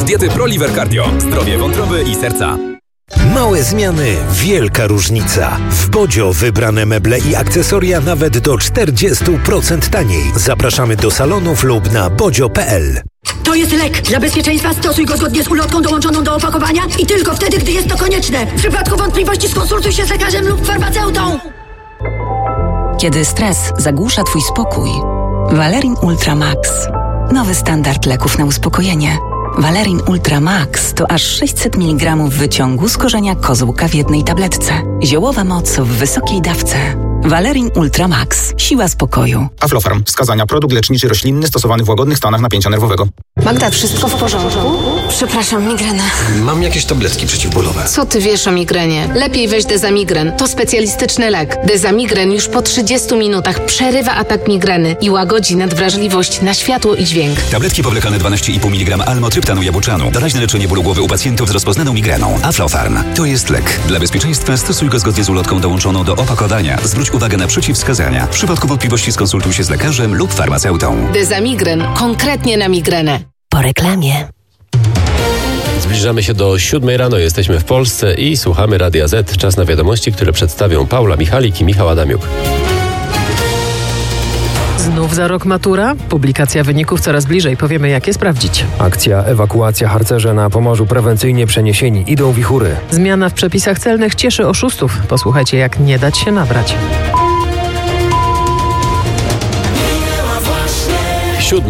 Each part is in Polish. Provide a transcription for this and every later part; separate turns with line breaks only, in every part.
diety ProLiver Cardio. Zdrowie wątroby i serca.
Małe zmiany, wielka różnica. W Bodzio wybrane meble i akcesoria nawet do 40% taniej. Zapraszamy do salonów lub na bodzio.pl.
To jest lek. Dla bezpieczeństwa stosuj go zgodnie z ulotką dołączoną do opakowania i tylko wtedy, gdy jest to konieczne. W przypadku wątpliwości skonsultuj się z lekarzem lub farmaceutą.
Kiedy stres zagłusza Twój spokój, Valerin Ultra Max. Nowy standard leków na uspokojenie. Valerin Ultra Max to aż 600 mg wyciągu z korzenia kozłka w jednej tabletce. Ziołowa moc w wysokiej dawce. Valerin Ultra Max. Siła spokoju.
Aflofarm. Wskazania. Produkt leczniczy roślinny stosowany w łagodnych stanach napięcia nerwowego.
Magda, wszystko w porządku? Przepraszam, migrena.
Mam jakieś tabletki przeciwbólowe.
Co ty wiesz o migrenie? Lepiej weź Dezamigren. To specjalistyczny lek. Dezamigren już po 30 minutach przerywa atak migreny i łagodzi nadwrażliwość na światło i dźwięk.
Tabletki powlekane 12,5 mg almotryptanu jabłczanu. Doraźne leczenie bólu głowy u pacjentów z rozpoznaną migreną. Aflofarm. To jest lek. Dla bezpieczeństwa stosuj go zgodnie z ulotką dołączoną do opakowania. Zwróć uwagę na przeciwwskazania. W przypadku wątpliwości skonsultuj się z lekarzem lub farmaceutą.
Dezamigren. Konkretnie na migrenę.
Po reklamie.
Zbliżamy się do 7 rano, jesteśmy w Polsce i słuchamy Radia Z. Czas na wiadomości, które przedstawią Paula Michalik i Michał Adamiuk.
Znów za rok matura? Publikacja wyników coraz bliżej. Powiemy, jak je sprawdzić.
Akcja ewakuacja harcerze na Pomorzu prewencyjnie przeniesieni. Idą wichury.
Zmiana w przepisach celnych cieszy oszustów. Posłuchajcie, jak nie dać się nabrać.
7.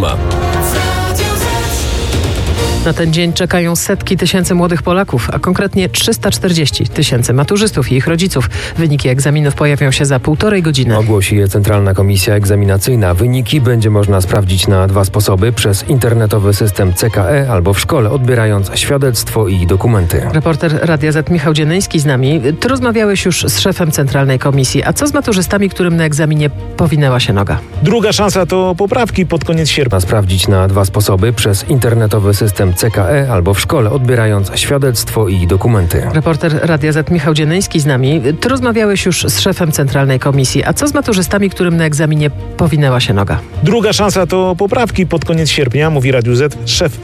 Na ten dzień czekają setki tysięcy młodych Polaków, a konkretnie 340 tysięcy maturzystów i ich rodziców. Wyniki egzaminów pojawią się za 1,5 godziny.
Ogłosi je Centralna Komisja Egzaminacyjna. Wyniki będzie można sprawdzić na 2 sposoby: przez internetowy system CKE albo w szkole, odbierając świadectwo i dokumenty.
Reporter Radia Z Michał Dziennyński z nami. Ty rozmawiałeś już z szefem Centralnej Komisji. A co z maturzystami, którym na egzaminie powinęła się noga?
Druga szansa to poprawki pod koniec sierpnia.
Sprawdzić na 2 sposoby: przez internetowy system CKE albo w szkole, odbierając świadectwo i dokumenty.
Reporter Radia Z Michał Dziennyński z nami. Ty rozmawiałeś już z szefem Centralnej Komisji. A co z maturzystami, którym na egzaminie powinęła się noga?
Druga szansa to poprawki pod koniec sierpnia, mówi Radiu Z szef